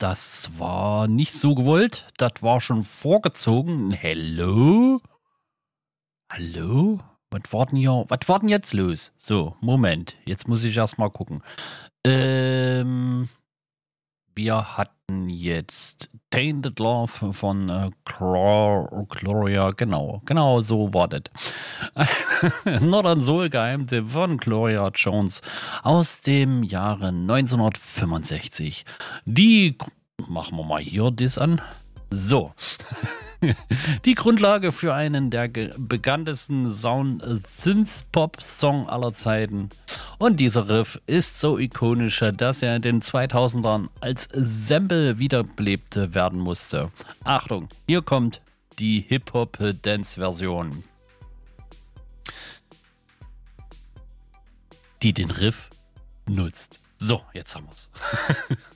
das war nicht so gewollt. Das war schon vorgezogen. Hello? Hallo? Was war denn jetzt los? So, Moment. Jetzt muss ich erst mal gucken. Wir hatten jetzt Tainted Love von Gloria. Genau so war das. Northern Soul Geheimtipp von Gloria Jones aus dem Jahre 1965. Machen wir mal hier das an. So. Die Grundlage für einen der bekanntesten Synth-Pop-Song aller Zeiten. Und dieser Riff ist so ikonisch, dass er in den 2000ern als Sample wiederbelebt werden musste. Achtung, hier kommt die Hip-Hop-Dance-Version, die den Riff nutzt. So, jetzt haben wir's.